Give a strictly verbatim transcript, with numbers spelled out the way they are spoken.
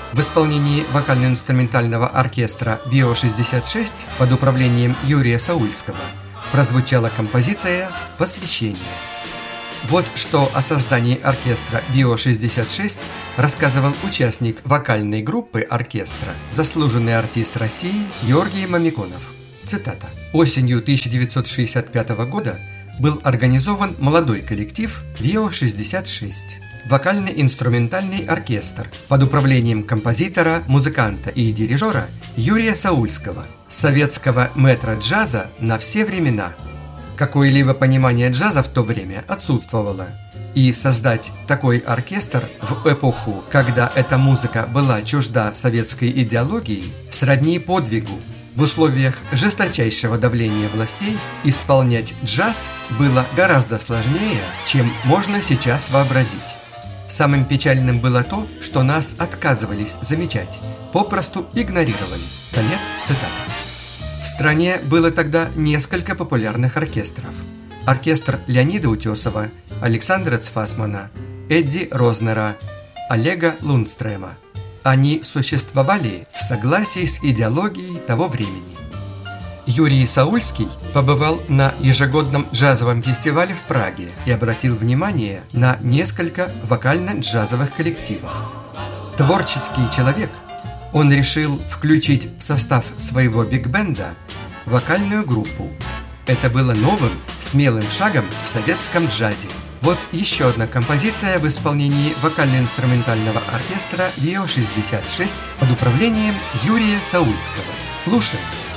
В исполнении вокально-инструментального оркестра Био шестьдесят шесть под управлением Юрия Саульского прозвучала композиция «Посвящение». Вот что о создании оркестра Био шестьдесят шесть рассказывал участник вокальной группы оркестра, заслуженный артист России Георгий Мамиконов. Цитата. «Осенью тысяча девятьсот шестьдесят пятого года был организован молодой коллектив Био шестьдесят шесть. Вокально-инструментальный оркестр под управлением композитора, музыканта и дирижера Юрия Саульского, советского мэтра джаза на все времена». Какое-либо понимание джаза в то время отсутствовало, и создать такой оркестр в эпоху, когда эта музыка была чужда советской идеологии, сродни подвигу. В условиях жесточайшего давления властей исполнять джаз было гораздо сложнее, чем можно сейчас вообразить. Самым печальным было то, что нас отказывались замечать, попросту игнорировали. Конец цитаты. В стране было тогда несколько популярных оркестров. Оркестр Леонида Утесова, Александра Цфасмана, Эдди Рознера, Олега Лундстрема. Они существовали в согласии с идеологией того времени. Юрий Саульский побывал на ежегодном джазовом фестивале в Праге и обратил внимание на несколько вокально-джазовых коллективов. Творческий человек, он решил включить в состав своего биг-бенда вокальную группу. Это было новым, смелым шагом в советском джазе. Вот еще одна композиция в исполнении вокально-инструментального оркестра Био шестьдесят шесть под управлением Юрия Саульского. Слушаем.